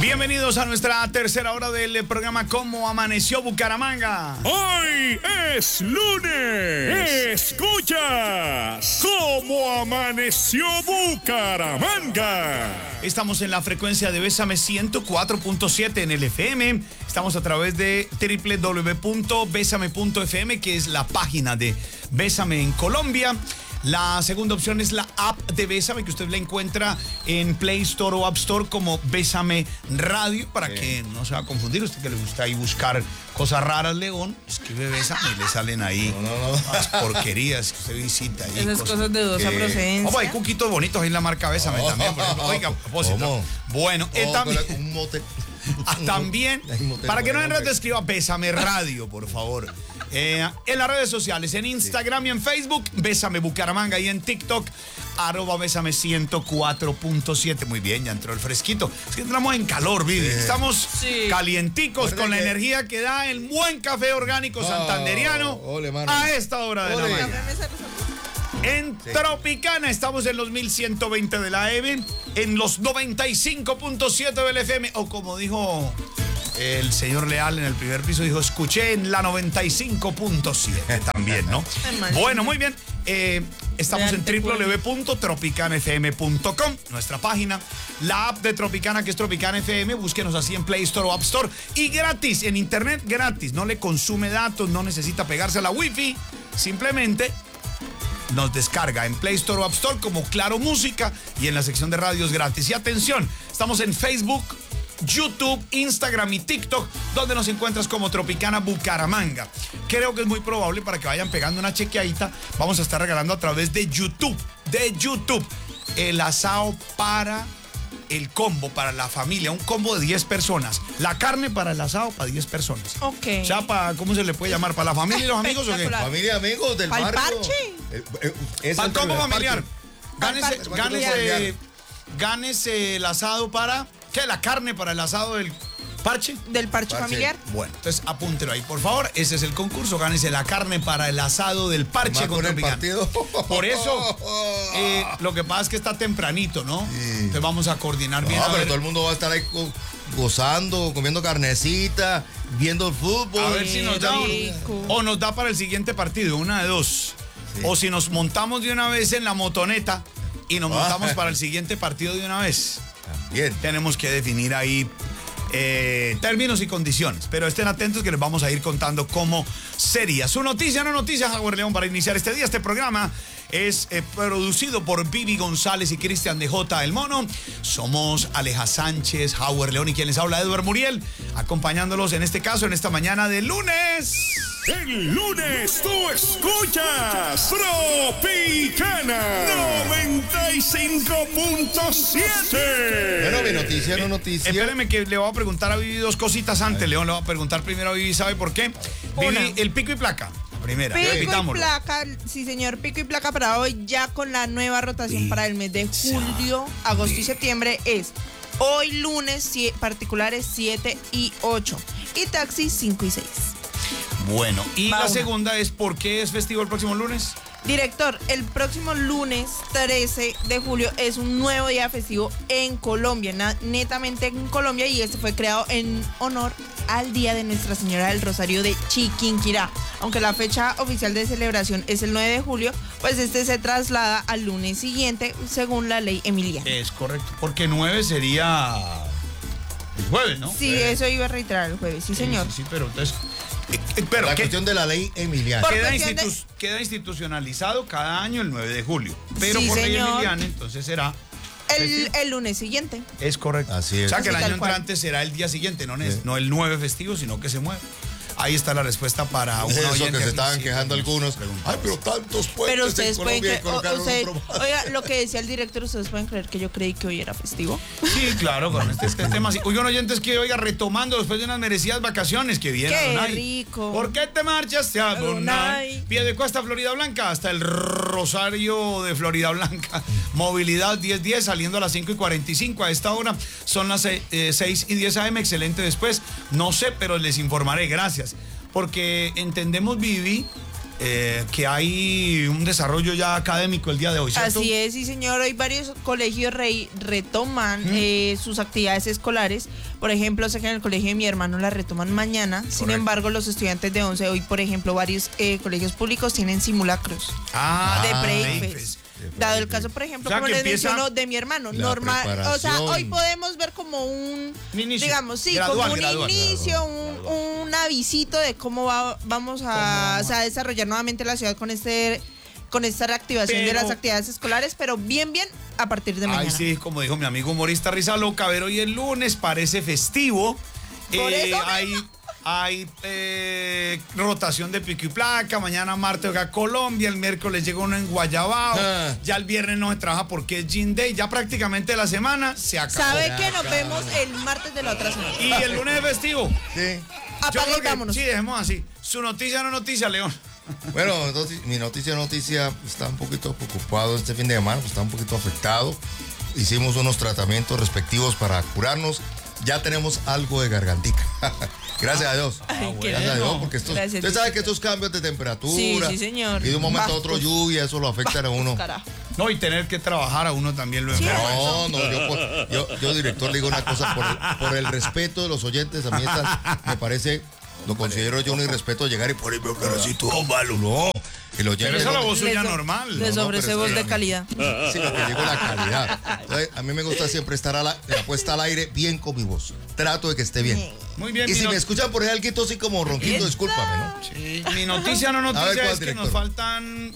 Bienvenidos a nuestra tercera hora del programa ¿Cómo amaneció Bucaramanga? Hoy es lunes. Escuchas ¿Cómo amaneció Bucaramanga? Estamos en la frecuencia de Bésame 104.7 en el FM. Estamos a través de www.besame.fm, que es la página de Bésame en Colombia. La segunda opción es la app de Bésame, que usted la encuentra en Play Store o App Store como Bésame Radio, para que no se va a confundir. Usted que le gusta ahí buscar cosas raras, León, escribe Bésame y le salen ahí las porquerías que usted visita. Ahí, esas cosas de dudosa procedencia. Vamos, hay cuquitos bonitos ahí en la marca Bésame también. Por ejemplo. Oiga, a propósito. Bueno, también... Un motel. También, para que no en escriba Bésame Radio, por favor. En las redes sociales, en Instagram y en Facebook, Bésame Bucaramanga, y en TikTok, @Bésame 104.7. Muy bien, ya entró el fresquito. Es que entramos en calor, Vivi. Estamos calienticos con la energía que da el buen café orgánico santanderiano a esta hora de la mañana. En Tropicana estamos en los 1120 de la AM, en los 95.7 del FM, o como dijo el señor Leal en el primer piso, dijo, escuché en la 95.7 también, ¿no? Bueno, muy bien. Estamos en www.tropicanafm.com, nuestra página. La app de Tropicana, que es Tropicana FM, búsquenos así en Play Store o App Store. Y gratis, en internet gratis, no le consume datos, no necesita pegarse a la Wi-Fi, simplemente nos descarga en Play Store o App Store como Claro Música, y en la sección de radios gratis. Y atención, estamos en Facebook, YouTube, Instagram y TikTok, donde nos encuentras como Tropicana Bucaramanga. Creo que es muy probable, para que vayan pegando una chequeadita, vamos a estar regalando a través de YouTube, el asado para el combo, para la familia, un combo de 10 personas. La carne para el asado para 10 personas. Ok. O sea, ¿cómo se le puede llamar? ¿Para la familia y los amigos o qué? Familia, amigos del ¿Pa'l barrio. parche? Para el combo familiar. Gánese el asado para... ¿Qué? ¿La carne para el asado del parche? Del parche familiar. Bueno, entonces apúntelo ahí, por favor. Ese es el concurso. Gánese la carne para el asado del parche con el partido. Por eso, lo que pasa es que está tempranito, ¿no? Sí. Entonces vamos a coordinar bien. Pero todo el mundo va a estar ahí gozando, comiendo carnecita, viendo el fútbol. A ver si nos da. O nos da para el siguiente partido, una de dos. Sí. O si nos montamos de una vez en la motoneta y nos montamos para el siguiente partido de una vez. Bien. Tenemos que definir ahí términos y condiciones, pero estén atentos que les vamos a ir contando cómo sería. Su noticia, no noticia, Howard León, para iniciar este día. Este programa es producido por Vivi González y Cristian DJ El Mono. Somos Aleja Sánchez, Howard León y quien les habla, Edward Muriel, acompañándolos en este caso, en esta mañana de lunes. El lunes tú escuchas Tropicana 95.7. Bueno, mi noticia, no noticia. Espéreme que le voy a preguntar a Vivi dos cositas antes. León, le voy a preguntar primero a Vivi, ¿sabe por qué? Vivi, el pico y placa. Primera, pico y placa, sí señor, pico y placa para hoy, ya con la nueva rotación para el mes de julio, agosto y septiembre, es hoy lunes particulares 7 y 8 y taxis 5 y 6. Bueno, y la segunda es, ¿por qué es festivo el próximo lunes? Director, el próximo lunes 13 de julio es un nuevo día festivo en Colombia, netamente en Colombia, y este fue creado en honor al Día de Nuestra Señora del Rosario de Chiquinquirá. Aunque la fecha oficial de celebración es el 9 de julio, pues este se traslada al lunes siguiente según la ley Emilia. Es correcto, porque 9 sería el jueves, ¿no? Sí, eso iba a reiterar el jueves, sí señor. Sí, pero entonces... Pero la cuestión de la ley Emiliana. Queda institucionalizado cada año el 9 de julio. Pero por ley Emiliana, entonces será el lunes siguiente. Es correcto. Así es. O sea que el Así año entrante será el día siguiente, no el 9 festivo, sino que se mueve. Ahí está la respuesta para una eso oyente. Que se estaban quejando algunos. Ay, pero tantos puentes. Pero ustedes en pueden creer, oiga, lo que decía el director, ¿ustedes pueden creer que yo creí que hoy era festivo? Sí, claro, con este tema así. Oigan, oyentes, que retomando después de unas merecidas vacaciones que vienen. ¡Qué rico! ¿Por qué te marchaste a Adonai? Piedecuesta, Florida Blanca, hasta el Rosario de Florida Blanca. Movilidad 10:10, saliendo a las 5:45. A esta hora son las 6:10 AM. Excelente después. No sé, pero les informaré. Gracias. Porque entendemos, Vivi, que hay un desarrollo ya académico el día de hoy, ¿cierto? Así es, sí señor, hoy varios colegios retoman sus actividades escolares. Por ejemplo, sé que en el colegio de mi hermano la retoman mañana. Sin embargo, los estudiantes de 11 hoy, por ejemplo, varios colegios públicos tienen simulacros de pre-ICFES. Dado el caso, por ejemplo, O sea, como que les empieza menciono, de mi hermano, la normal, o sea, preparación. hoy podemos ver como un inicio. digamos, sí, Gradual, como un gradual. inicio, un avisito de cómo vamos a, o sea, desarrollar nuevamente la ciudad con esta reactivación de Pero- las actividades escolares, pero bien a partir de mañana. Ay, sí, como dijo mi amigo humorista Risa Loca, a ver, hoy el lunes parece festivo. Por eso hay rotación de pico y placa. Mañana martes juega Colombia, el miércoles llega uno en Guayabao. Ya el viernes no se trabaja porque es Gin Day. Ya prácticamente la semana se acabó. ¿Sabe que nos vemos el martes de la otra semana? Y el lunes es festivo. Sí. Yo creo que Apaguémonos. sí, dejemos así. Su noticia no noticia, León. Bueno, entonces, mi noticia está un poquito preocupado este fin de semana, pues, está un poquito afectado. Hicimos unos tratamientos respectivos para curarnos. Ya tenemos algo de gargantica. Gracias a Dios. Ay, qué Gracias a Dios, bueno. porque Gracias, usted sabe Dios. que estos cambios de temperatura Sí, señor. y de un momento a otro Vascos. lluvia, eso lo afectan a uno. Carajo. No, y tener que trabajar a uno también lo enferma. Yo, director, le digo una cosa, por el respeto de los oyentes, a mí me parece, lo considero yo un irrespeto llegar y ponerme a hablar así todo malo, no. El oyente Pero esa es la voz suya Les- normal. Les No, ofrece pero voz es que de calidad. Sí, lo que digo la calidad. Entonces, a mí me gusta siempre estar en la puesta al aire bien con mi voz. Trato de que esté bien. Muy bien, Y mi si not- me escuchan por ahí algo así como ronquito, discúlpame, ¿no? Sí, mi noticia no A ver, noticia ¿cuál, es que director? nos faltan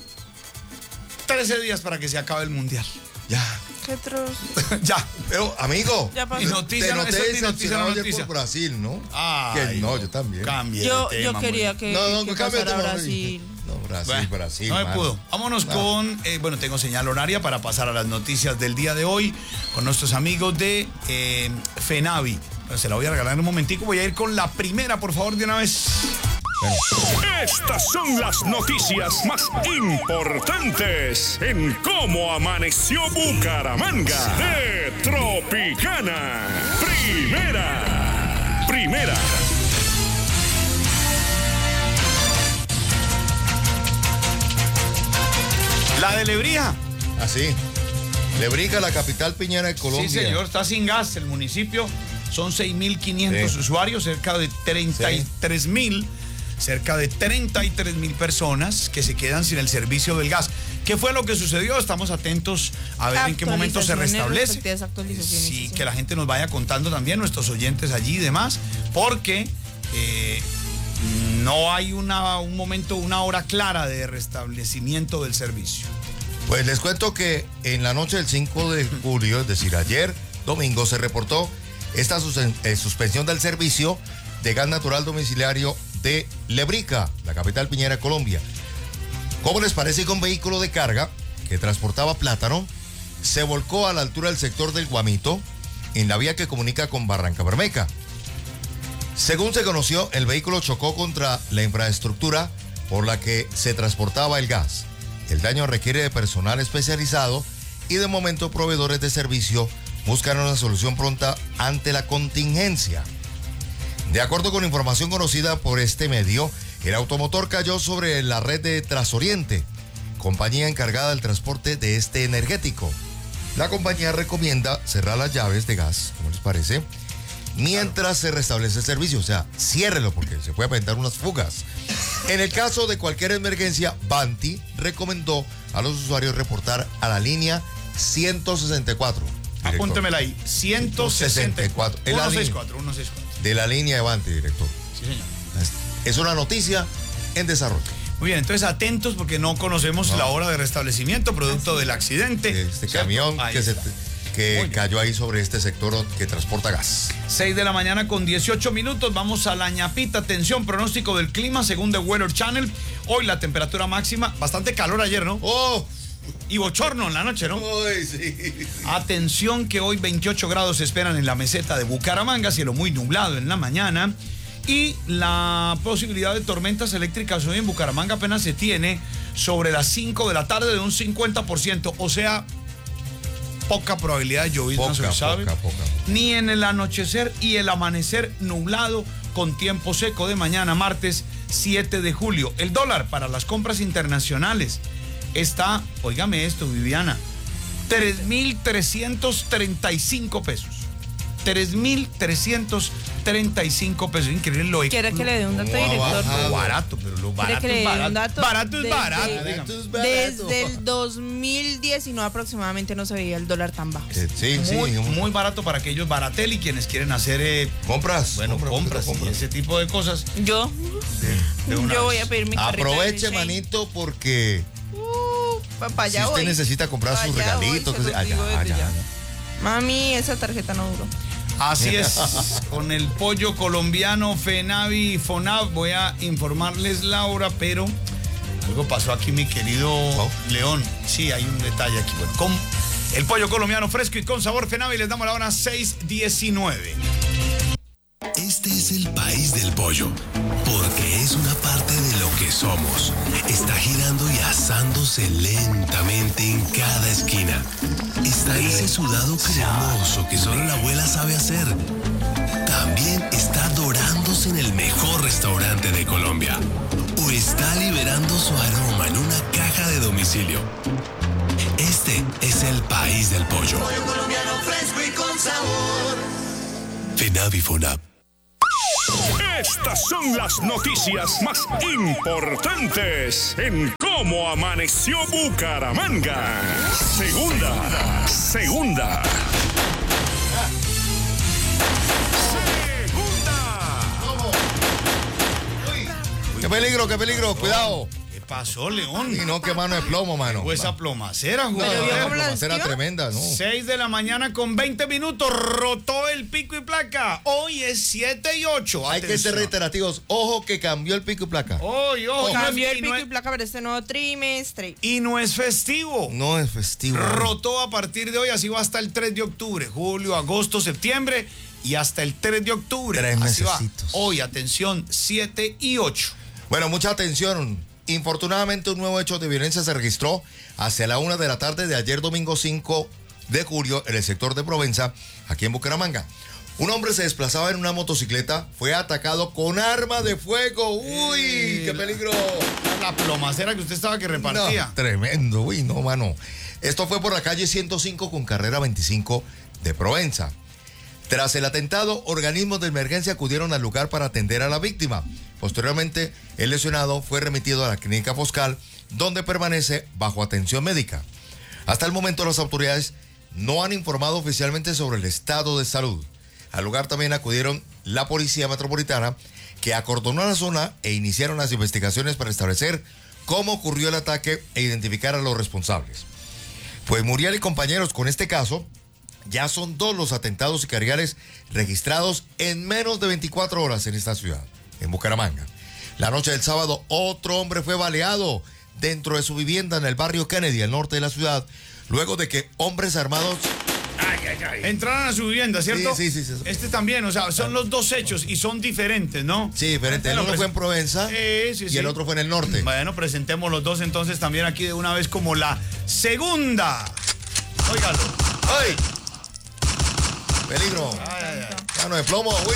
13 días para que se acabe el mundial. Ya. Qué trozo. Ya. Pero, amigo, Ya pasó. Mi noticia te no, noté esa es mi noticia, decepcionado no ayer noticia. por Brasil, ¿no? Ay, Que no, yo también. Cambie de Yo tema, quería muy que, No, que cambia de pasara tema. Brasil. No, Brasil, Bueno, Brasil. no me mano. pudo. Vámonos No. con, bueno, tengo señal horaria para pasar a las noticias del día de hoy con nuestros amigos de FENAVI. Pero se la voy a regalar en un momentico. Voy a ir con la primera, por favor, de una vez. Estas son las noticias más importantes en cómo amaneció Bucaramanga de Tropicana. Primera. La de Lebrija. Así. Lebrija, la capital piñera de Colombia. Sí, señor, está sin gas el municipio. Son 6.500 Sí. usuarios, cerca de 33.000. Cerca de 33.000 personas que se quedan sin el servicio del gas. ¿Qué fue lo que sucedió? Estamos atentos a ver en qué momento se restablece. Respectivas actualizaciones, Sí, sí, que la gente nos vaya contando también, nuestros oyentes allí y demás, porque no hay un momento, una hora clara de restablecimiento del servicio. Pues les cuento que en la noche del 5 de julio, es decir, ayer domingo, se reportó esta suspensión del servicio de gas natural domiciliario de Lebrija, la capital piñera de Colombia. ¿Cómo les parece que un vehículo de carga que transportaba plátano se volcó a la altura del sector del Guamito, en la vía que comunica con Barranca Bermeja? Según se conoció, el vehículo chocó contra la infraestructura por la que se transportaba el gas. El daño requiere de personal especializado y de momento proveedores de servicio buscan una solución pronta ante la contingencia. De acuerdo con información conocida por este medio, el automotor cayó sobre la red de Trasoriente, compañía encargada del transporte de este energético. La compañía recomienda cerrar las llaves de gas, ¿cómo les parece? Mientras se restablece el servicio, o sea, ciérrelo porque se puede presentar unas fugas. En el caso de cualquier emergencia, Banti recomendó a los usuarios reportar a la línea 164. director. Apúntemela ahí, 164. 164, 164. De la línea de Banti, director. Sí, señor. Es una noticia en desarrollo. Muy bien, entonces atentos porque no conocemos la hora de restablecimiento producto del accidente. Este ¿cierto? camión Ahí que, está. Muy bien. cayó ahí sobre este sector que transporta gas. 6 de la mañana con 18 minutos. Vamos a la ñapita. Atención, pronóstico del clima según The Weather Channel. Hoy la temperatura máxima, bastante calor ayer, ¿no? ¡Oh! Y bochorno en la noche, ¿no? ¡Ay, sí! Atención que hoy 28 grados se esperan en la meseta de Bucaramanga, cielo muy nublado en la mañana. Y la posibilidad de tormentas eléctricas hoy en Bucaramanga apenas se tiene sobre las 5 de la tarde de un 50%. O sea, poca probabilidad de llovizna, se sabe. Poca. Ni en el anochecer y el amanecer nublado con tiempo seco de mañana martes 7 de julio. El dólar para las compras internacionales está, óigame esto, Viviana, 3.335 pesos. 3.335 pesos. Increíble lo ¿Quiere que le dé un dato, director? Lo barato, pero lo barato que le es dé barato. un dato? Barato es Desde- barato. Desde el 2019 aproximadamente no se veía el dólar tan bajo. Sí, Muy barato para aquellos Baratelli quienes quieren hacer compras. compras y ese tipo de cosas. Yo una voy vez. a pedir mi carrito de Aproveche, leche. manito, porque Pa' si allá usted voy. necesita comprar Pa' sus allá voy, regalitos, se los digo desde ya. Mami, esa tarjeta no duró. Así es, con el pollo colombiano FENAVI y FONAV voy a informarles, Laura, pero algo pasó aquí, mi querido León. Sí, hay un detalle aquí. Bueno, con el pollo colombiano fresco y con sabor FENAVI les damos la hora 6:19. Este es el país del pollo, porque es una parte de lo que somos. Está girando y asándose lentamente en cada esquina. Está ese sudado cremoso que solo la abuela sabe hacer. También está dorándose en el mejor restaurante de Colombia. O está liberando su aroma en una caja de domicilio. Este es el país del pollo. Pollo colombiano fresco y con sabor. FENAVI FONAV. Estas son las noticias más importantes en Cómo Amaneció Bucaramanga. Segunda. ¡Qué peligro! ¡Cuidado! ¿Qué pasó, León? Y no, qué mano de plomo, mano. O esa plomacera, Pero jugador. vio cómo la plomacera despidió. tremenda, ¿no? 6 de la mañana con 20 minutos, rotó el pico y placa. Hoy es 7 y 8. Hay que ser reiterativos. Ojo que cambió el pico y placa. Hoy, ojo. Cambió el y pico no y es- placa para este nuevo trimestre. y no es festivo. No es festivo. Rotó a partir de hoy, así va hasta el 3 de octubre, julio, agosto, septiembre y hasta el 3 de octubre. 3 Así va. mesecitos. Hoy, atención, 7 y 8. Bueno, mucha atención. Infortunadamente, un nuevo hecho de violencia se registró hacia la 1 de la tarde de ayer, domingo 5 de julio, en el sector de Provenza, aquí en Bucaramanga. Un hombre se desplazaba en una motocicleta, fue atacado con arma de fuego. ¡Uy, qué peligro! La plomacera que usted estaba que repartía. No, tremendo, uy, no, mano. Esto fue por la calle 105 con carrera 25 de Provenza. Tras el atentado, organismos de emergencia acudieron al lugar para atender a la víctima. Posteriormente, el lesionado fue remitido a la clínica Foscal, donde permanece bajo atención médica. Hasta el momento, las autoridades no han informado oficialmente sobre el estado de salud. Al lugar también acudieron la Policía Metropolitana, que acordonó la zona e iniciaron las investigaciones para establecer cómo ocurrió el ataque e identificar a los responsables. Pues Muriel y compañeros, con este caso, ya son 2 los atentados sicariales registrados en menos de 24 horas en esta ciudad, en Bucaramanga. La noche del sábado, otro hombre fue baleado dentro de su vivienda en el barrio Kennedy, al norte de la ciudad, luego de que hombres armados... Entraron a su vivienda, ¿cierto? Sí. Este también, o sea, son los dos hechos y son diferentes, ¿no? Sí, diferente. El Bueno, uno fue en Provenza y el otro fue en el norte. Bueno, presentemos los dos entonces también aquí de una vez como la segunda. Óigalo. ¡Ay! Peligro. Mano de plomo, uy.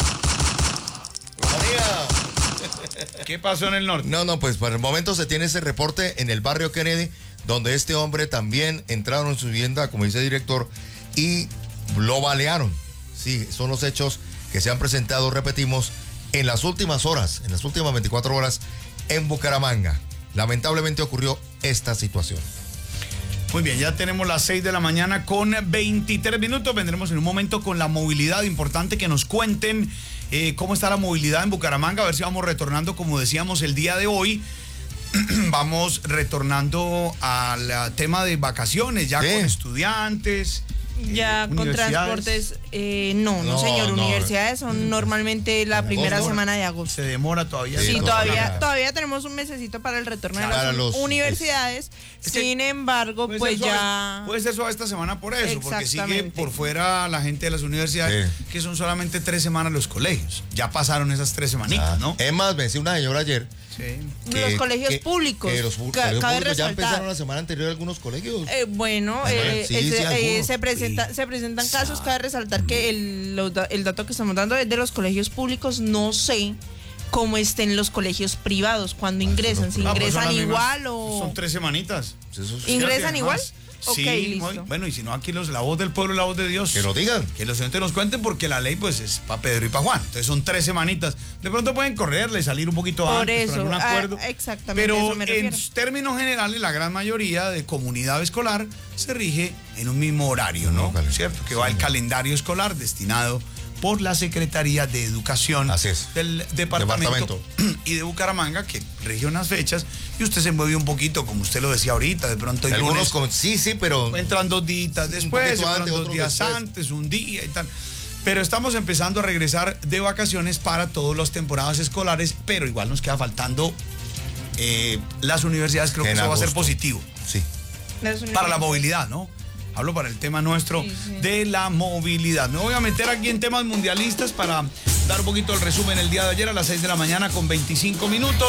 ¿Qué pasó en el norte? No, pues por el momento se tiene ese reporte en el barrio Kennedy, donde este hombre también entraron en su vivienda, como dice el director, y lo balearon. Sí, son los hechos que se han presentado, repetimos, en las últimas horas, en las últimas 24 horas en Bucaramanga. Lamentablemente ocurrió esta situación. Muy bien, ya tenemos las 6 de la mañana con 23 minutos. Vendremos en un momento con la movilidad. Importante que nos cuenten cómo está la movilidad en Bucaramanga. A ver si vamos retornando, como decíamos, el día de hoy. Vamos retornando al tema de vacaciones, ya Sí. con estudiantes. Ya con universidades. transportes, no, señor. No. Universidades son normalmente la primera agosto. semana de agosto. Se demora todavía. Sí, no, todavía tenemos un mesecito para el retorno de Para las los- universidades. Es que Sin embargo, Puede pues ser suave- ya... Puede ser suave esta semana por eso, porque sigue Exactamente. por fuera la gente de las universidades, Sí. que son solamente 3 semanas los colegios. Ya pasaron esas 3 semanitas, ¿no? Es más, me decía una señora ayer. Sí. Los colegios públicos. Que los Cabe colegios públicos ya resaltar. empezaron la semana anterior algunos colegios. Bueno, Sí, algunos. se presentan casos. Cabe resaltar que el dato que estamos dando es de los colegios públicos. No sé cómo estén los colegios privados cuando ingresan. Si ingresan igual o... Son 3 semanitas. ¿Ingresan igual? Sí, Ok, listo. Bueno, y si no, aquí la voz del pueblo y la voz de Dios. Que lo digan. Que los oyentes nos cuenten porque la ley pues es para Pedro y para Juan. Entonces son 3 semanitas. De pronto pueden correrle, salir un poquito Por antes, eso, con algún acuerdo. exactamente, Pero eso me en refiero. términos generales, la gran mayoría de comunidad escolar se rige en un mismo horario, ¿no? ¿Cierto? Que va el calendario escolar destinado por la Secretaría de Educación del departamento y de Bucaramanga, que rige unas fechas, y usted se mueve un poquito, como usted lo decía ahorita, de pronto el lunes, sí, pero entran 2 días después, entran antes, 2 días después. antes, un día y tal. Pero estamos empezando a regresar de vacaciones para todas las temporadas escolares, pero igual nos queda faltando las universidades, creo que eso va a ser positivo. Sí. Para la movilidad, ¿no? Hablo para el tema nuestro de la movilidad. Me voy a meter aquí en temas mundialistas para dar un poquito el resumen el día de ayer a las 6 de la mañana con 25 minutos.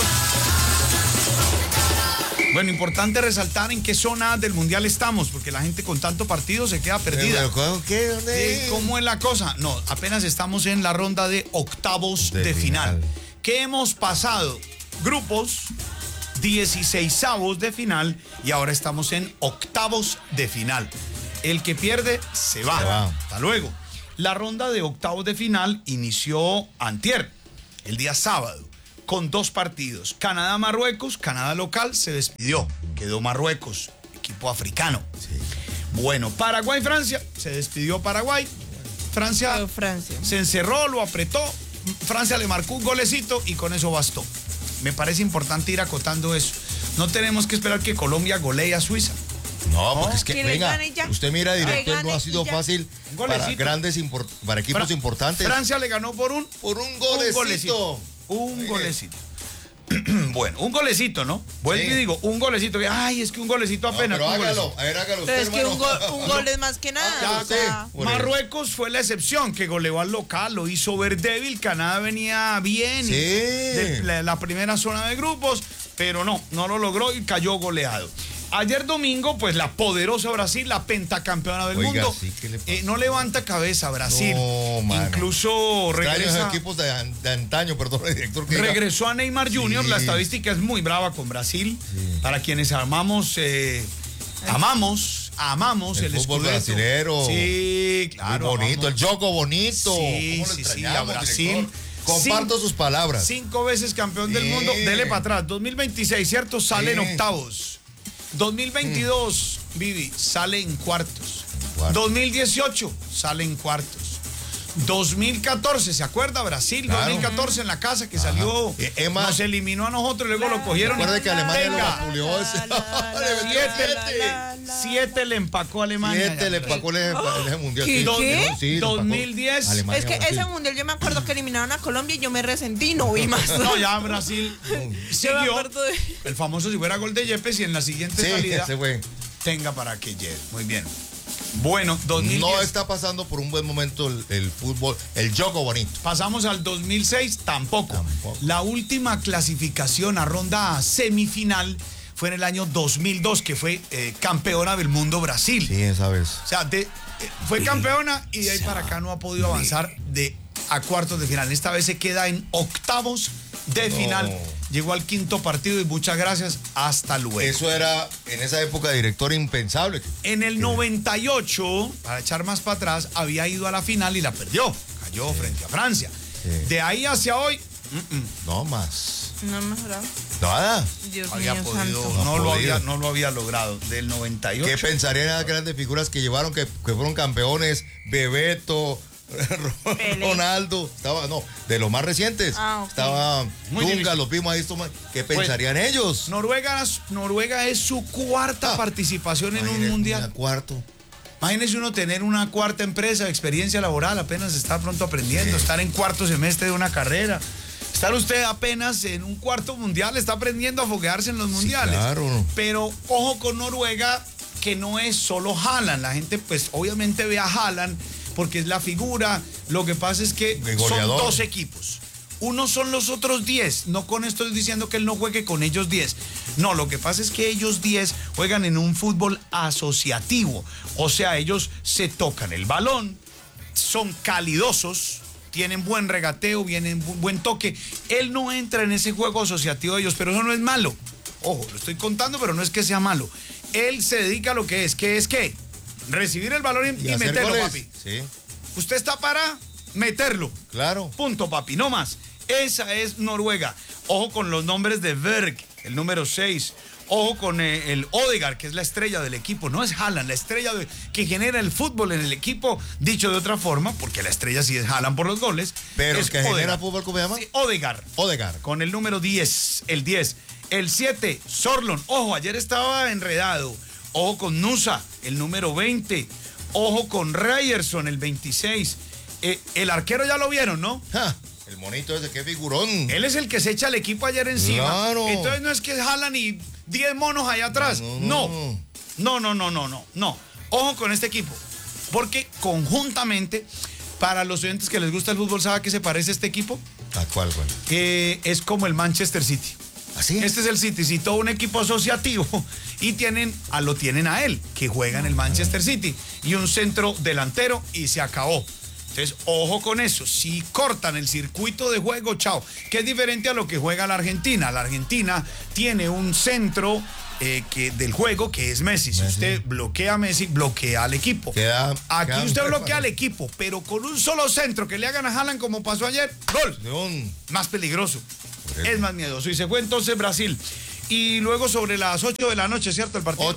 Bueno, importante resaltar en qué zona del mundial estamos, porque la gente con tanto partido se queda perdida. ¿Qué? ¿Dónde? ¿Cómo es la cosa? No, apenas estamos en la ronda de octavos de final. ¿Qué hemos pasado? Grupos, 16avos de final y ahora estamos en octavos de final. El que pierde se va. Hasta luego. La ronda de octavos de final inició antier, el día sábado, con 2 partidos. Canadá-Marruecos, Canadá local se despidió. Quedó Marruecos, equipo africano. Sí. Bueno, Paraguay-Francia, se despidió Paraguay. Francia se encerró, lo apretó. Francia le marcó un golecito y con eso bastó. Me parece importante ir acotando eso. No tenemos que esperar que Colombia golee a Suiza. No, porque es que, Que venga, le gane usted mira, director, no ha sido ya. fácil para equipos importantes. Francia le ganó por un golecito. Un golecito. Bueno, un golecito, ¿no? Vuelvo Sí. y digo, un golecito. Ay, es que un golecito apenas. Pero un hágalo, golecito. a ver, hágalo Pero usted, es que hermano. un gol es más que nada. Ya, o sea, Bueno. Marruecos fue la excepción, que goleó al local, lo hizo ver débil. Canadá venía bien Sí. de la primera zona de grupos, pero no lo logró y cayó goleado. Ayer domingo, pues la poderosa Brasil, la pentacampeona del Oiga, mundo, sí, ¿qué le pasa? no levanta cabeza Brasil. No, mano. Incluso Extraño regresa. esos equipos de antaño, perdón, director. Que diga. Regresó a Neymar Jr., Sí. la estadística es muy brava con Brasil. Para quienes amamos el El fútbol escudeto. brasilero. Sí, claro. Muy bonito, amamos. el jogo bonito. Sí, ¿Cómo lo sí, extrañamos, a Brasil. director? Comparto sus palabras. 5 veces campeón del Sí. mundo. Dele para atrás. 2026, ¿cierto? Sale en Sí. octavos. 2022, Vivi, sale en cuartos. Cuartos. 2018, sale en cuartos. 2014, ¿se acuerda? Brasil, Claro. 2014 en la casa que salió, Es más, nos eliminó a nosotros, luego lo cogieron. recuerde que Alemania lo Venga, vapuleó ese. siete le empacó a Alemania. 7 le empacó el mundial. ¿Qué? Sí, ¿Qué? sí, le empacó. 2010. Alemania, es que Brasil. ese mundial yo me acuerdo que eliminaron a Colombia y yo me resentí y no vi más. No, ya Brasil Yo me siguió. acuerdo de... El famoso si fuera gol de Yepes y en la siguiente Sí, salida ese fue. tenga para que llegue. Muy bien. Bueno, 2010. No está pasando por un buen momento el fútbol, el juego bonito. Pasamos al 2006, tampoco. La última clasificación a ronda semifinal fue en el año 2002, que fue campeona del mundo Brasil. Sí, esa vez. O sea, fue campeona y de ahí para acá no ha podido avanzar a cuartos de final. Esta vez se queda en octavos de final. Llegó al 5º partido y muchas gracias. Hasta luego. Eso era en esa época, director, impensable. En el 98, para echar más para atrás, había ido a la final y la perdió. Cayó frente a Francia. Sí. De ahí hacia hoy, No más. No mejorado. Nada. Dios había mío podido, santo. no lo había logrado. Del 98. ¿Qué pensarían las grandes figuras que llevaron, que fueron campeones? Bebeto, Pelé. Ronaldo, de los más recientes. Ok. Estaba Muy Dunga, difícil. los vimos ahí. ¿Qué pensarían ellos? Noruega es su cuarta participación en un Imagínate, mundial. una cuarto. Imagínese uno tener una cuarta empresa, experiencia laboral, apenas está pronto aprendiendo, estar en cuarto semestre de una carrera. Estar usted apenas en un cuarto mundial, está aprendiendo a foguearse en los mundiales. claro. Pero ojo con Noruega, que no es solo Haaland. La gente pues obviamente ve a Haaland porque es la figura. Lo que pasa es que De son goleador. 2 equipos. Uno son los otros 10. No con esto estoy diciendo que él no juegue con ellos 10. No, lo que pasa es que ellos 10 juegan en un fútbol asociativo. O sea, ellos se tocan el balón, son calidosos, tienen buen regateo, vienen buen toque. Él no entra en ese juego asociativo de ellos, pero eso no es malo. Ojo, lo estoy contando, pero no es que sea malo. Él se dedica a lo que es ¿qué? Recibir el balón y meterlo, goles. papi. Sí, Usted está para meterlo. claro. Punto, papi, no más. Esa es Noruega. Ojo con los nombres de Berg, el número 6. Ojo con el Odegaard, que es la estrella del equipo. No es Haaland, la estrella que genera el fútbol en el equipo. Dicho de otra forma, porque la estrella sí es Haaland por los goles. Pero es el que genera Odegaard. fútbol, ¿cómo se llama? Sí, Odegaard. Odegaard. Con el número 10, el 10. El 7, Sorlon. Ojo, ayer estaba enredado. Ojo con Nusa, el número 20. Ojo con Ryerson, el 26. El arquero ya lo vieron, ¿no? Ja, el monito ese, qué figurón. Él es el que se echa el equipo ayer encima. Claro. Entonces no es que jalan y 10 monos allá atrás. No. No. Ojo con este equipo. Porque conjuntamente, para los oyentes que les gusta el fútbol, ¿sabe a qué se parece este equipo? ¿A cuál, güey? Es como el Manchester City. ¿Así? Este es el City, sí, todo un equipo asociativo y lo tienen a él, que juega en el Manchester City, y un centro delantero y se acabó. Entonces, ojo con eso, si cortan el circuito de juego, chao, que es diferente a lo que juega la Argentina. La Argentina tiene un centro del juego que es Messi. Si usted bloquea a Messi, bloquea al equipo. Aquí usted bloquea al equipo, pero con un solo centro que le hagan a Haaland como pasó ayer, gol. Más peligroso. Es más miedoso. Y se fue entonces Brasil. Y luego sobre las 8 de la noche, ¿cierto? El partido.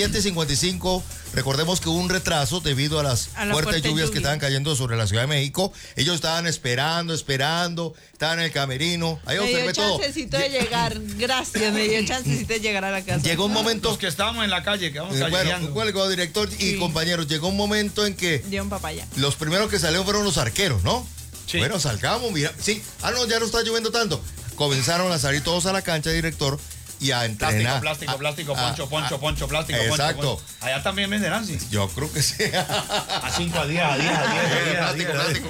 7:55. Recordemos que hubo un retraso debido a las fuertes lluvias que estaban cayendo sobre la Ciudad de México. Ellos estaban esperando, estaban en el camerino. Ahí me dio observé todo. chancecito de llegar, gracias, me dio chancecito de llegar a la casa. Llegó un momento. Los que estábamos en la calle, que vamos Bueno, callejeando. cuelgo, director y compañeros. Llegó un momento en que Dio un papaya. los primeros que salieron fueron los arqueros, ¿no? Sí. Bueno, salgamos, mira. Sí. No, ya no está lloviendo tanto. Comenzaron a salir todos a la cancha, director, y a entrenar. Plástico, poncho, plástico, exacto. poncho. Allá también venderán, sí. Yo creo que sí. A 5, a 10, a 10, a 10. Plástico.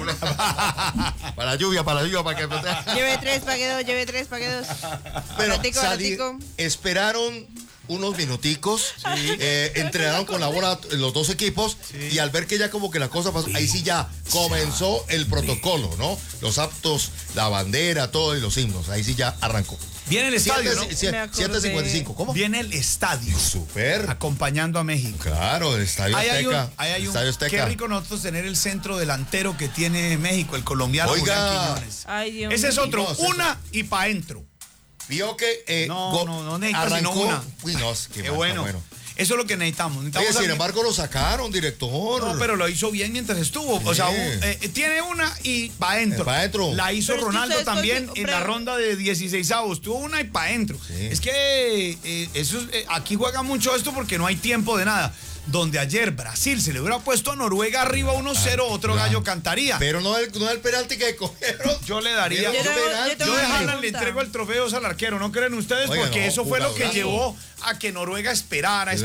Para la lluvia, para que... Lleve 3, pague 2, lleve 3, pague 2. Pero Baratico. esperaron unos minuticos, entrenaron con la bola los dos equipos, y al ver que ya como que la cosa pasó, ahí sí ya comenzó el protocolo, ¿no? Los actos, la bandera, todo, y los himnos, ahí sí ya arrancó. Viene el estadio, ¿no? 7:55, ¿cómo? Viene el estadio. Súper. Acompañando a México. Claro, el Estadio Azteca. Estadio Azteca. Qué rico nosotros tener el centro delantero que tiene México, el colombiano. Oiga. Julián Quiñones. Ay, Dios Ese es mío. otro, No, una y pa' adentro. Vio que No necesita sino arrancó. una. Uy, no, Qué bueno. Eso es lo que necesitamos. Oye, Necesitamos sin alguien- embargo, lo sacaron, director. No, pero lo hizo bien mientras estuvo. O sea, tiene una y pa' adentro. Pa' adentro. La hizo Pero es que Ronaldo ustedes también en la pero- ronda de 16avos. Tuvo una y pa' adentro. Sí. Es que aquí juega mucho esto porque no hay tiempo de nada. Donde ayer Brasil se le hubiera puesto a Noruega arriba 1-0, otro gallo cantaría. Pero no el penalti que cogieron. Yo le daría. Yo tengo Yo de una Haaland le pregunta. entrego el trofeo al arquero, ¿no creen ustedes? Oiga, Porque no, eso fue lo que jugadorazo. llevó a que Noruega esperara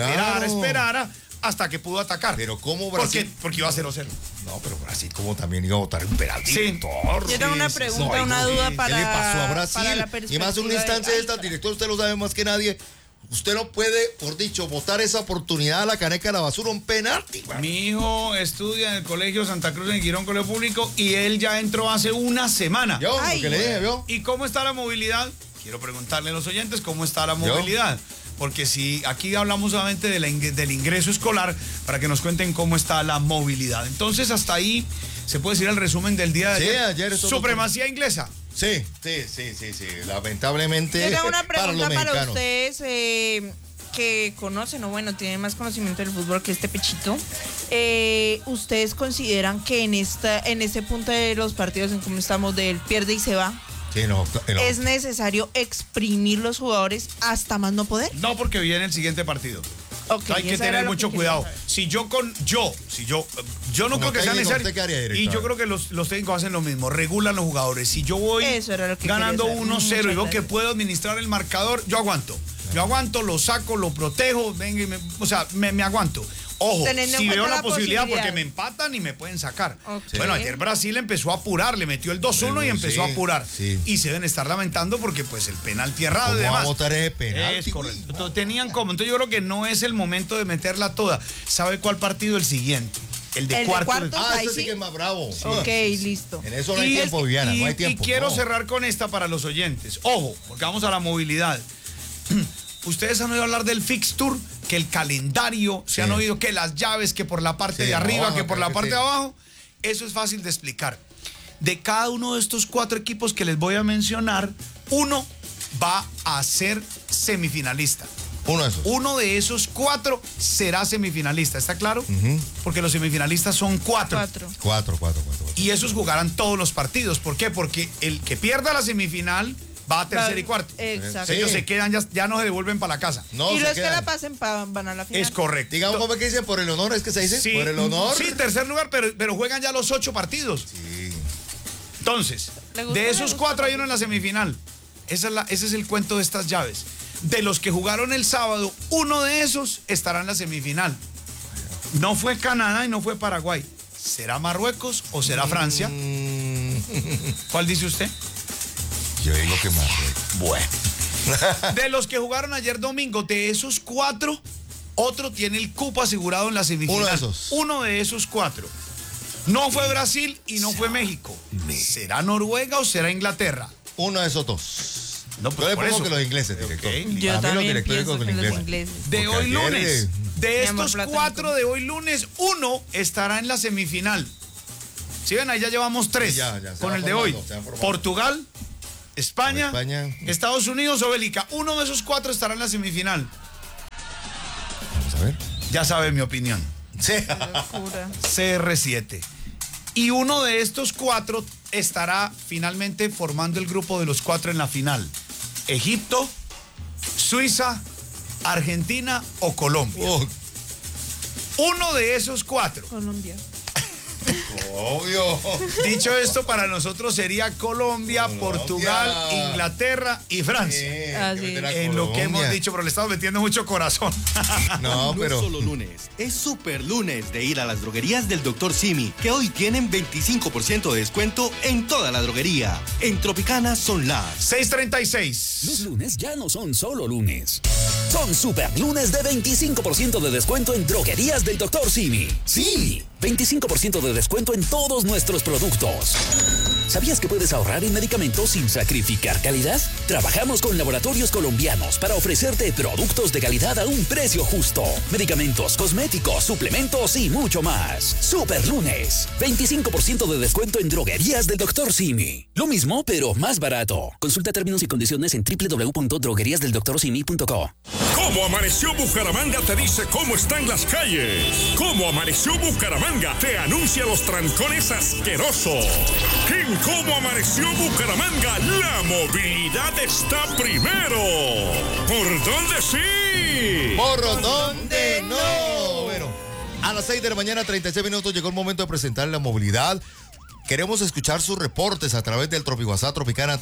hasta que pudo atacar. Pero ¿cómo Brasil? Porque iba a 0-0. No, pero Brasil como también iba a votar un penalti. Sí. director. Yo tengo una pregunta, una duda para. ¿Qué le pasó a para Brasil? la Y más en perspectiva una instancia de- esta, director, usted lo sabe más que nadie. Usted no puede, por dicho, botar esa oportunidad a la caneca de la basura, un penalti. Mi hijo estudia en el colegio Santa Cruz en Girón, colegio público, y él ya entró hace una semana. Yo, Ay, lo que le dije, ¿vio? ¿Y cómo está la movilidad? Quiero preguntarle a los oyentes cómo está la movilidad. Porque si aquí hablamos solamente del ingreso escolar, para que nos cuenten cómo está la movilidad. Entonces, hasta ahí se puede decir el resumen del día de Sí, ayer. ayer estuvo Supremacía inglesa. Sí. Lamentablemente. Yo tengo una para los pregunta para mexicanos. ustedes que conocen, o bueno, tienen más conocimiento del fútbol que este pechito. ¿Ustedes consideran que en este punto de los partidos, en cómo estamos, del pierde y se va, Sí, no. es necesario exprimir los jugadores hasta más no poder? No, porque viene el siguiente partido. Ok, Hay que eso era tener lo mucho que cuidado. quería saber. Yo no Como creo que sea técnico, necesario. ¿usted qué haría, director? Y yo creo que los técnicos hacen lo mismo, regulan los jugadores. Si yo voy Eso era lo que ganando quería saber. 1-0 y veo Muchas que gracias. puedo administrar el marcador, yo aguanto. Yo aguanto, lo saco, lo protejo, venga, me aguanto. Ojo, Teniendo en si veo cuenta la la posibilidad porque posibilidad. me empatan y me pueden sacar. Ok. Bueno, ayer Brasil empezó a apurar, le metió el 2-1 y empezó a Sí, apurar. sí. Y se deben estar lamentando porque pues el penalti errado y ¿Cómo va a demás. votar ese penalti? Es correcto. Entonces, tenían como. Entonces yo creo que no es el momento de meterla toda. ¿Sabe cuál partido? El siguiente. El de El de cuartos. cuartos. Ah, Ahí eso sí sí. que es más bravo. Ok, listo. En eso no hay tiempo, Viviana, no hay tiempo. Y quiero no. cerrar con esta para los oyentes. Ojo, porque vamos a la movilidad. Ustedes han oído hablar del fixture, que el calendario, se han oído que las llaves, que por la parte Sí, de arriba, no, que por claro la que parte sí. de abajo. Eso es fácil de explicar. De cada uno de estos 4 equipos que les voy a mencionar, uno va a ser semifinalista. Uno de esos. Uno de esos 4 será semifinalista, ¿está claro? Porque los semifinalistas son 4. 4. 4. Y esos jugarán todos los partidos. ¿Por qué? Porque el que pierda la semifinal va a tercer y cuarto. Exacto. Ellos Sí. se quedan, ya no se devuelven para la casa. No, Y se los que quedan. la pasen van a la final. Es correcto. Digamos, ¿cómo es que dicen? Por el honor, ¿es que se dice? Sí, Por el honor. Sí, tercer lugar, pero juegan ya los 8 partidos. Sí. Entonces, ¿Le gusta? de Me esos gusta. 4 hay uno en la semifinal. Ese es el cuento de estas llaves. De los que jugaron el sábado, uno de esos estará en la semifinal. No fue Canadá y no fue Paraguay. ¿Será Marruecos o será Francia? ¿Cuál dice usted? Yo digo que más. Bueno. De los que jugaron ayer domingo, de esos 4, otro tiene el cupo asegurado en la semifinal. Uno de esos. Uno de esos 4. No fue Brasil y no fue México. ¿Será Noruega o será Inglaterra? Uno de esos 2. No, Yo le por pongo eso. que los ingleses, director. Ok. Yo Para mí los también directores pienso con que los ingleses. ingleses. De Porque hoy ayer, lunes. De Mi amor estos platónico. 4 de hoy lunes, uno estará en la semifinal. Si ven, ahí ya llevamos 3 Sí, ya, se con van el de hoy. formando, se van formando. Portugal, España, España. Estados Unidos o Bélgica. Uno de esos 4 estará en la semifinal. Vamos a ver. Ya sabe mi opinión. Sí. Locura. CR7. Y uno de estos 4 estará finalmente formando el grupo de los 4 en la final. Egipto, Suiza, Argentina o Colombia. Oh, Uno de esos 4. Colombia. obvio. Dicho esto, para nosotros sería Colombia, Portugal, Inglaterra y Francia. Así es. En lo que hemos dicho, pero le estamos metiendo mucho corazón. No, No pero. es solo lunes, es super lunes de ir a las droguerías del Dr. Simi, que hoy tienen 25% de descuento en toda la droguería. En Tropicana son las 6:36. Los lunes ya no son solo lunes. Son super lunes de 25% de descuento en droguerías del Dr. Simi. Sí, 25% de descuento en todos nuestros productos. ¿Sabías que puedes ahorrar en medicamentos sin sacrificar calidad? Trabajamos con laboratorios colombianos para ofrecerte productos de calidad a un precio justo. Medicamentos, cosméticos, suplementos y mucho más. Super lunes. 25% de descuento en droguerías del Dr. Simi. Lo mismo, pero más barato. Consulta términos y condiciones en www.drogueriasdeldoctorsimi.co. ¿Cómo amaneció Bucaramanga? Te dice cómo están las calles. ¿Cómo amaneció Bucaramanga? Te anuncia los trancones asquerosos. En ¿Cómo amaneció Bucaramanga? La movilidad está primero. ¿Por dónde sí? ¿Por dónde no? Bueno, a las 6 de la mañana, 36 minutos, llegó el momento de presentar la movilidad. Queremos escuchar sus reportes a través del TropiWhatsApp Tropicana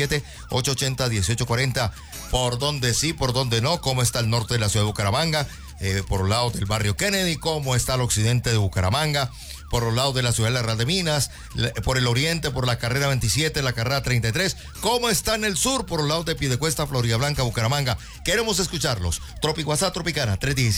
317-880-1840. ¿Por dónde sí, por dónde no? ¿Cómo está el norte de la ciudad de Bucaramanga? Por los lados del barrio Kennedy. ¿Cómo está el occidente de Bucaramanga? Por los lados de la ciudad de La Ras de Minas. Por el oriente, por la carrera 27, la carrera 33. ¿Cómo está en el sur? Por los lados de Piedecuesta, Floridablanca, Bucaramanga. Queremos escucharlos. TropiWhatsApp Tropicana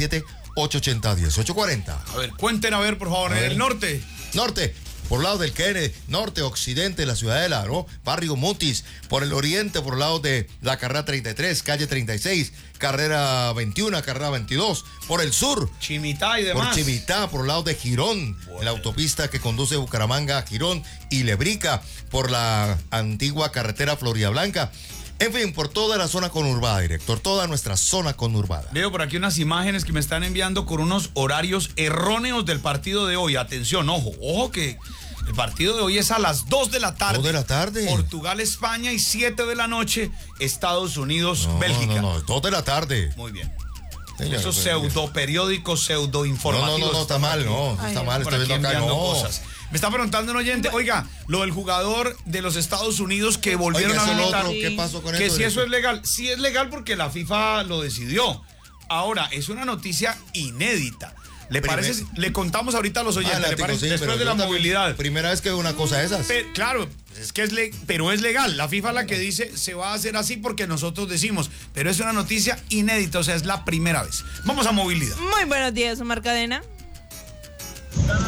317-880-1840. A ver, cuenten a ver, por favor, en el norte. Norte, por el lado del Kennedy, norte, occidente, la ciudadela, ¿no? Barrio Mutis, por el oriente, por el lado de la carrera 33, calle 36, carrera 21, carrera 22, por el sur, Chimitá y por demás. Chimitá, por el lado de Girón, en la autopista que conduce de Bucaramanga a Girón y Lebrica, por la antigua carretera Floridablanca. En fin, por toda la zona conurbada, director, toda nuestra zona conurbada. Veo por aquí unas imágenes que me están enviando con unos horarios erróneos del partido de hoy. Atención, ojo que el partido de hoy es a las 2 de la tarde. 2 de la tarde. Portugal, España y 7 de la noche, Estados Unidos, Bélgica. No, 2 de la tarde. Muy bien. Señor, Esos pero- pseudo periódicos, pseudo informativos. No, está mal, no, Ay, está mal, Por estoy aquí viendo acá, enviando no. cosas. Me está preguntando un oyente, oiga, lo del jugador de los Estados Unidos que volvieron Oiga, a eso es lo habilitar. otro, ¿qué pasó con Que eso? si eso es legal. Sí es legal porque la FIFA lo decidió. Ahora, es una noticia inédita. ¿Le parece? Le contamos ahorita a los oyentes. ¿Le Atlántico, parece? sí, Después pero de la yo también, movilidad. Primera vez que veo una cosa de esas. Claro, es que pero es legal. La FIFA la que dice se va a hacer así porque nosotros decimos. Pero es una noticia inédita, o sea, es la primera vez. Vamos a movilidad. Muy buenos días, Omar Cadena.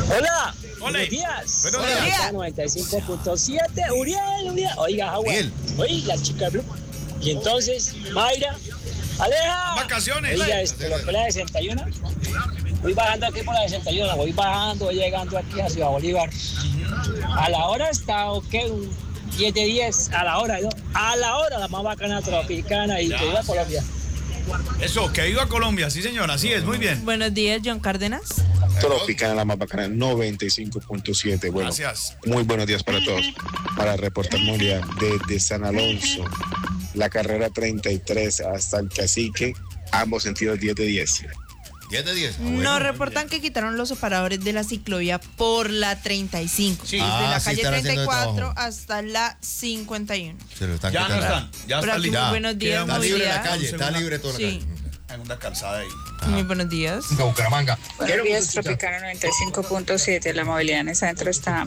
Hola, Hola. buenos días. Buenos días. Acá 95.7, Uriel. Oiga, Howard. Oiga, chica Blue. Y entonces, Mayra, Aleja. Vacaciones. Oiga, por la 61. Voy bajando aquí por la 61, voy bajando, voy llegando aquí a Ciudad Bolívar. A la hora está, ok, un 10 de 10, a la hora, ¿no? A la hora, la más bacana tropicana y que viva Colombia. Eso, que viva Colombia, sí señor, así es, muy bien. Buenos días, John Cárdenas. Tropicana, la más bacana, 95.7. Bueno, Gracias. muy buenos días para todos. Para reportar Moria desde San Alonso, la carrera 33 hasta el Cacique, ambos sentidos 10 de 10. 10 de 10. Nos reportan que quitaron los separadores de la ciclovía por la 35. Sí. Desde la sí, calle están haciendo el 34 trabajo. hasta la 51. Se lo están Ya no quitando. están, ya Por está aquí, listo. muy buenos días, Está libre la movilidad. calle, está libre toda la Sí. calle. Hay una calzada ahí. Muy buenos días. Bucaramanga. Buenos días, Tropicana 95.7. La movilidad en el centro está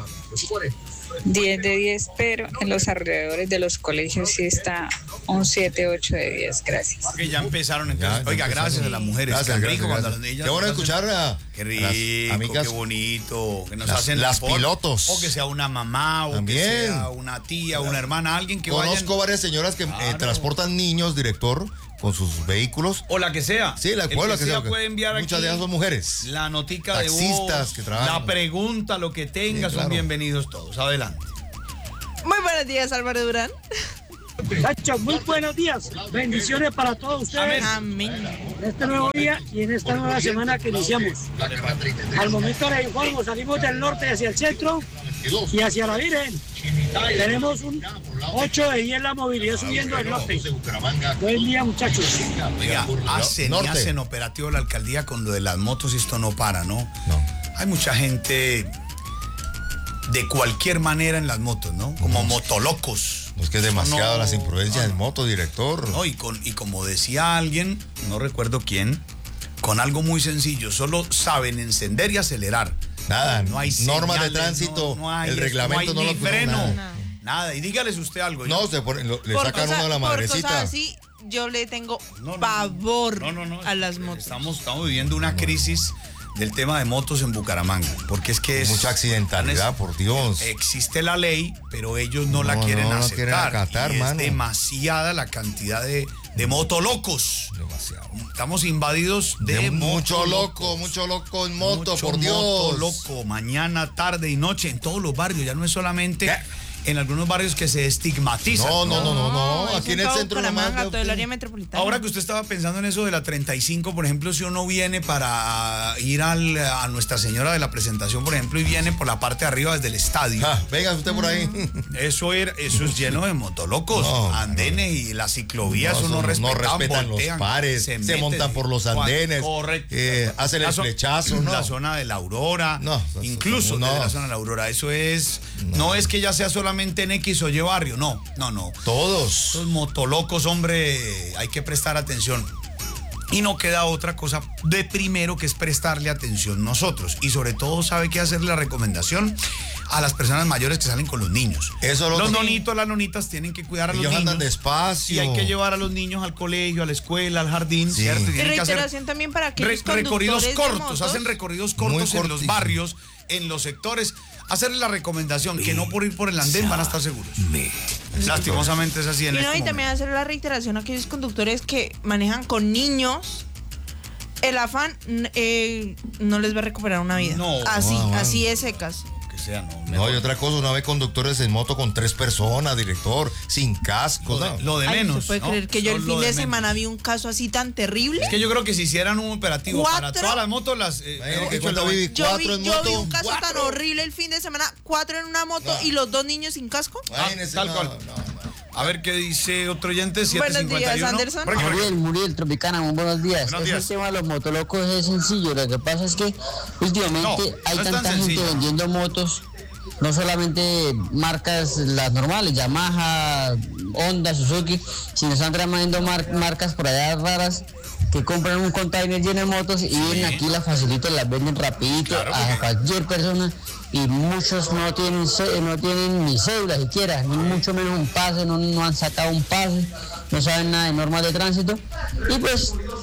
10 de 10, pero en los alrededores de los colegios sí está un 7, 8 de 10. Gracias. Que ya empezaron entonces. Ya Oiga, empezaron. gracias a las mujeres. Gracias, Qué rico gracias, cuando gracias. ellas Qué bueno nos hacen- escuchar a Qué las rico, amigas. qué bonito. Que nos Las- hacen las labor. pilotos. O que sea una mamá, o También. que sea una tía, una hermana, alguien que Conozco varias señoras que Claro. transportan niños, director, con sus vehículos. O la que sea. Sí, la El que sea. puede enviar Muchas aquí de ellas son mujeres. la notica de Taxistas voz, que trabajan. la pregunta, lo que tenga, Sí, son claro. bienvenidos todos. Adelante. Muy buenos días, Álvaro Durán. Nacho, muy buenos días. Bendiciones para todos ustedes. Amén. En este nuevo día y en esta nueva semana que iniciamos. Al momento les informo, salimos del norte hacia el centro y hacia la Virgen. Tenemos un 8 de 10 la movilidad subiendo del norte. Buen día, muchachos. Oiga, hacen y Norte. hacen operativo la alcaldía con lo de las motos y esto no para, ¿no? No. Hay mucha gente de cualquier manera en las motos, ¿no? Como motolocos. Es que es demasiado No, las imprudencias del moto, director. No, y como decía alguien, no recuerdo quién, con algo muy sencillo, solo saben encender y acelerar. Nada, No hay normas de señales, tránsito, no hay el esto, reglamento no hay no ni lo freno. nada. Nada, y dígales usted algo. No, yo- le sacan uno de la Por madrecita. cosas así, yo le tengo No, no, pavor no, a las motos. Estamos viviendo una crisis del tema de motos en Bucaramanga, porque es que es Mucha accidentalidad, por Dios. Existe la ley, pero ellos no la No, quieren no aceptar. quieren acatar, y es mano. demasiada la cantidad de motolocos. Demasiado. Estamos invadidos de mucho motolocos. loco en moto, Mucho por Dios. motoloco, mañana, tarde y noche en todos los barrios. Ya no es solamente en algunos barrios que se estigmatizan. No. es Aquí en en el todo centro Bucaramanga, nomás. todo el área metropolitana. Ahora que usted estaba pensando en eso de la 35, por ejemplo, si uno viene para ir a Nuestra Señora de la Presentación, por ejemplo, y viene por la parte de arriba desde el estadio. Venga usted por ahí. Eso es lleno de motolocos, No, andenes y las ciclovías No, no respetan los pares, se meten, montan por los andenes, correcto. hacen el flechazo, ¿no? La zona de la Aurora, No, incluso no. desde la zona de la Aurora, eso es, no es que ya sea solamente en X o Y barrio, no. Todos. Los motolocos, hombre, hay que prestar atención. Y no queda otra cosa de primero que es prestarle atención nosotros. Y sobre todo, ¿sabe qué hacerle la recomendación? A las personas mayores que salen con los niños. Eso lo los otro. nonitos, las nonitas tienen que cuidar a los Ellos niños. andan despacio. Y hay que llevar a los niños al colegio, a la escuela, al jardín, Sí. ¿cierto? Y Tienen que hacer reiteración también para aquellos recorridos conductores de cortos, motos. hacen recorridos Muy cortos en los cortísimos. barrios, en los sectores. Hacerle la recomendación que no por ir por el andén van a estar seguros. Lastimosamente es así en Y no, este y también hacer la reiteración a aquellos conductores que manejan con niños. El afán no les va a recuperar una vida. No. Así es secas. que sea, no. No, y otra cosa, una vez conductores en moto con 3 personas, director, sin casco. Lo de Ay, menos. ¿se puede ¿no? creer que yo el Son fin lo de menos. semana vi un caso así tan terrible? Es que yo creo que si hicieran un operativo para ¿Cuatro? todas las motos, ¿Cuánto viví? Yo vi 4 en moto. un caso tan horrible el fin de semana, 4 en una moto y los 2 niños sin casco. Tal cual. A ver qué dice otro oyente, Buenos 751. días, Anderson. Muriel, Tropicana, muy buenos días. Buenos días. Ese tema de los motolocos es sencillo. Lo que pasa es que últimamente No, hay no es tan tanta gente sencillo. vendiendo motos, no solamente marcas las normales, Yamaha, Honda, Suzuki, sino están trayendo marcas por allá raras que compran un container lleno de motos y vienen aquí, las facilitan, las venden rapidito a cualquier persona. Y muchos no tienen ni cédula siquiera, ni mucho menos un pase, no han sacado un pase, no saben nada de normas de tránsito. Y pues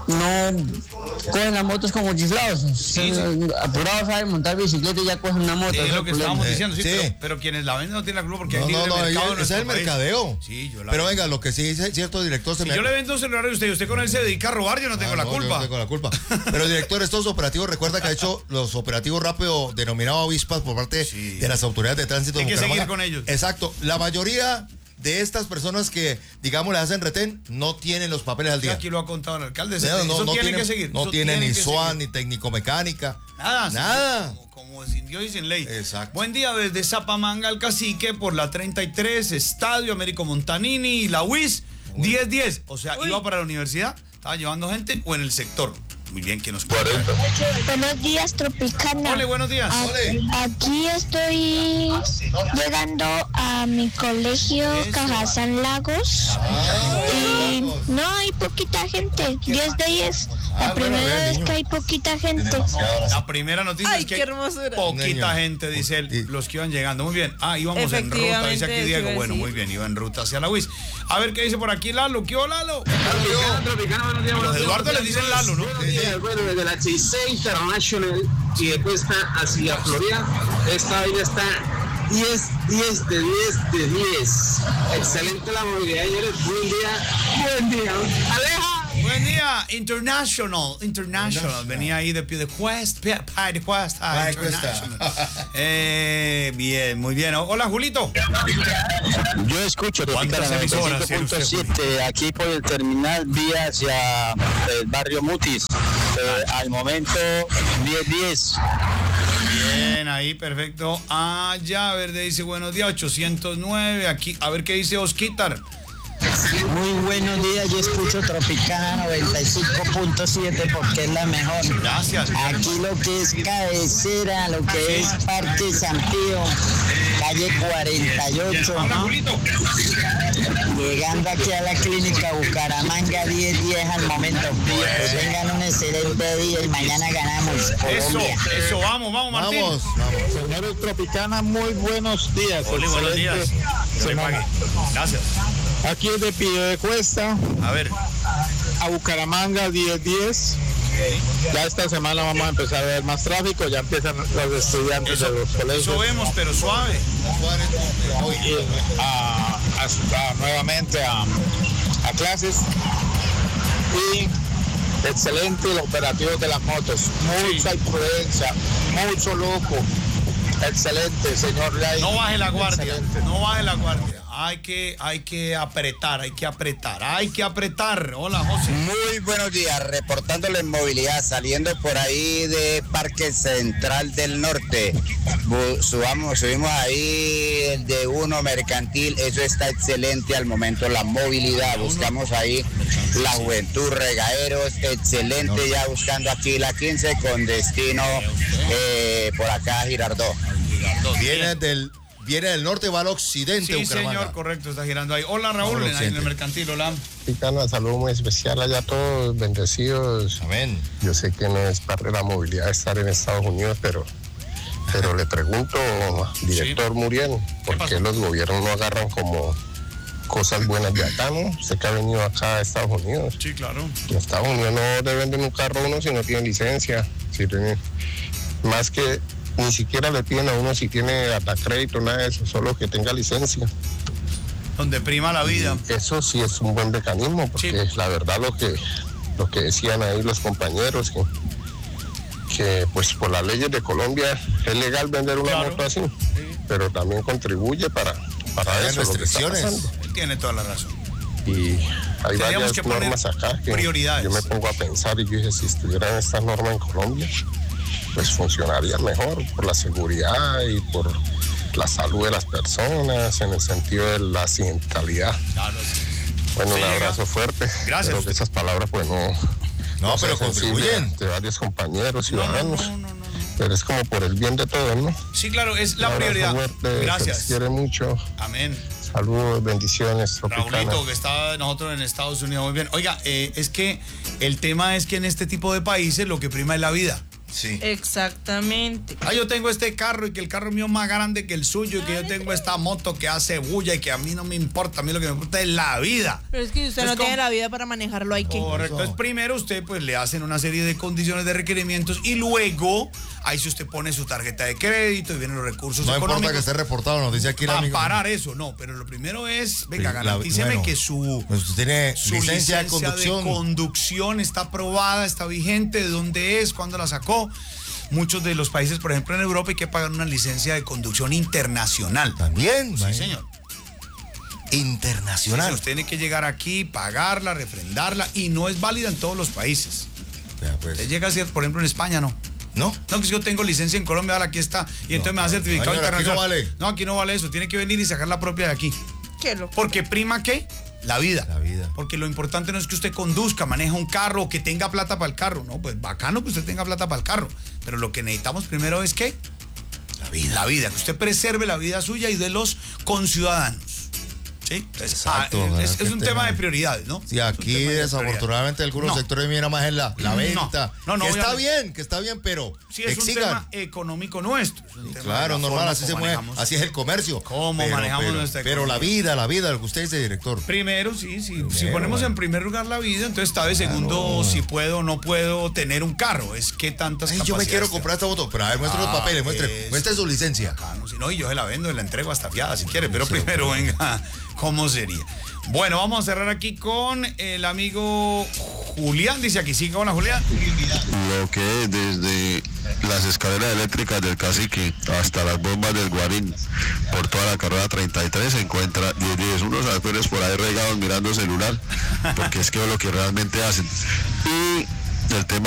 no cogen las motos como chiflados. Apurados saben montar bicicleta y ya cogen una moto. Es lo que estábamos diciendo, Sí. Pero quienes la venden no tienen la culpa porque hay libre No, mercado en ese es nuestro el país. mercadeo. Sí, yo la Pero venga, lo que sí dice cierto director... Si yo le vendo un celular a usted con él se dedica a robar, yo no tengo la culpa. Yo no tengo la culpa. Pero director, estos operativos, recuerda que ha hecho los operativos rápidos denominados avispas por parte de las autoridades de tránsito. Hay que Bucaramanga. seguir con ellos. Exacto. La mayoría de estas personas que, digamos, le hacen retén, no tienen los papeles al día. Aquí lo ha contado el alcalde. No tienen tienen que seguir. No Eso tienen ni que SOAN, seguir. ni técnico mecánica. Nada. Como sin Dios y sin ley. Exacto. Buen día desde Zapamanga al Cacique por la 33, Estadio Américo Montanini y la UIS 10-10. O sea, iba para la universidad, estaba llevando gente o en el sector. Muy bien, que nos cuenta. Buenos días, Tropicana. Ole, buenos días. Aquí estoy llegando a mi colegio Cajazán Lagos y no hay poquita gente, 10 de 10. La primera vez que hay poquita gente. La primera noticia es que qué hermosura. poquita gente, dice él, los que iban llegando. Muy bien. Íbamos en ruta, dice aquí Diego. Bueno, muy bien, iba en ruta hacia la UIS. A ver qué dice por aquí Lalo. ¿Qué hola, Lalo? Los Eduardo les dicen Lalo, ¿no? Bueno, desde la Chase International y después está hacia Florida, esta vaina está 10 de 10. Excelente la movilidad, señores. Buen día. Aleja. Buen día, International. Venía ahí de Quest. Bien, muy bien. Hola, Julito. Yo escucho ¿Cuántas emisoras tiene usted, 95.7 aquí por el terminal vía hacia el barrio Mutis. Al momento 10-10. Bien, ahí, perfecto. Ya, a ver, dice buenos días, 809. Aquí, a ver qué dice Osquitar. Muy buenos días, yo escucho Tropicana 95.7 porque es la mejor. Gracias. Aquí lo que es cabecera, lo que es Parque San Pío, calle 48. Llegando aquí a la clínica Bucaramanga 10-10 al momento. Que tengan un excelente día y mañana ganamos Colombia. Eso, vamos, Martín. Vamos. Señores Tropicana, muy buenos días. Oli, buenos días. Yo le pague. Gracias. Aquí es de Piedecuesta. A ver. A Bucaramanga 10-10. Ya esta semana vamos a empezar a ver más tráfico, ya empiezan los estudiantes de los colegios. Eso vemos, pero suave. Nuevamente a clases. Y excelente el operativo de las motos. Mucha imprudencia, mucho loco. Excelente, señor Lai. No baje la guardia, no baje la guardia. Hay que apretar. Hola, José. Muy buenos días, reportándole en movilidad, saliendo por ahí de Parque Central del Norte. Subimos ahí de uno mercantil, eso está excelente al momento, la movilidad. Buscamos ahí la Juventud Regaderos, excelente, ya buscando aquí la 15 con destino por acá a Girardot. Viene del norte, va al occidente. Sí, Bucaramanga. señor, correcto, está girando ahí. Hola, Raúl, ahí en el mercantil, hola. Un saludo muy especial allá a todos, bendecidos. Amén. Yo sé que no es parte de la movilidad estar en Estados Unidos, pero le pregunto, director Muriel, ¿por qué los gobiernos no agarran como cosas buenas de acá, no? Usted que ha venido acá a Estados Unidos. Sí, claro. En Estados Unidos no le venden un carro a uno si no tiene licencia. Si tiene, más que ni siquiera le piden a uno si tiene hasta crédito, nada de eso, solo que tenga licencia. Donde prima la vida. Y eso sí es un buen mecanismo, porque la verdad lo que decían ahí los compañeros, que pues por las leyes de Colombia es legal vender una moto así, pero también contribuye para eso. Restricciones. Él tiene toda la razón. Y hay Teníamos varias normas acá que prioridades. yo me pongo a pensar y yo dije, si estuvieran estas normas en Colombia, pues funcionaría mejor por la seguridad y por la salud de las personas, en el sentido de la accidentalidad. Bueno, un abrazo fuerte. Gracias. Pero que esas palabras pues no pero contribuyen. De varios compañeros, ciudadanos. Pero es como por el bien de todos, ¿no? Sí, claro, es la prioridad. Fuerte, Gracias. Se les quiere mucho. Amén. Saludos, bendiciones, Tropicana. Raulito, que está nosotros en Estados Unidos, muy bien. Oiga, es que el tema es que en este tipo de países lo que prima es la vida. Sí. Exactamente. Yo tengo este carro y que el carro mío es más grande que el suyo y que yo tengo esta moto que hace bulla y que a mí no me importa, a mí lo que me importa es la vida. Pero es que si usted no tiene la vida para manejarlo, hay que... Correcto, entonces primero usted pues le hacen una serie de condiciones de requerimientos y luego, ahí si usted pone su tarjeta de crédito y vienen los recursos económicos. No importa que esté reportado, nos dice aquí el amigo. Para parar eso, no, pero lo primero es, venga, garantíceme que su licencia de conducción está aprobada, está vigente, de dónde es, cuándo la sacó. Muchos de los países, por ejemplo en Europa, hay que pagar una licencia de conducción internacional. ¿También? Sí, señor. Internacional. Sí, usted tiene que llegar aquí, pagarla, refrendarla y no es válida en todos los países. Pues. Usted llega a ser, por ejemplo, en España, ¿no? No, que si yo tengo licencia en Colombia, ahora aquí está, y entonces me da certificado internacional. Aquí no vale. No, aquí no vale eso, tiene que venir y sacar la propia de aquí. ¿Qué lo? Porque prima, ¿qué? La vida. La vida. Porque lo importante no es que usted conduzca, maneja un carro o que tenga plata para el carro, ¿no? Pues bacano que usted tenga plata para el carro, pero lo que necesitamos primero es ¿qué? La vida. La vida, que usted preserve la vida suya y de los conciudadanos. ¿Sí? Exacto, es un tema de prioridades, ¿no? Sí, aquí desafortunadamente algunos sectores miran más en la venta. No, que está bien, pero sí, es exigan. un tema económico nuestro. Claro, normal, así se mueve, así es el comercio. ¿Cómo manejamos nuestra economía? Pero la vida, lo que usted dice, director. Primero, si ponemos en primer lugar la vida, entonces está de segundo si puedo o no puedo tener un carro. Es que tantas capacidades. Yo me quiero comprar esta moto, pero a ver, muestre los papeles, muestre su licencia. Si no, y yo se la vendo y la entrego hasta fiada si quiere, pero primero venga, ¿cómo sería? Bueno, vamos a cerrar aquí con el amigo Julián, dice aquí, sí, hola Julián. Lo que es desde las escaleras eléctricas del Cacique hasta las bombas del Guarín, por toda la carrera 33 se encuentra 10 unos actores por ahí regados mirando celular, porque es que es lo que realmente hacen. Y el tema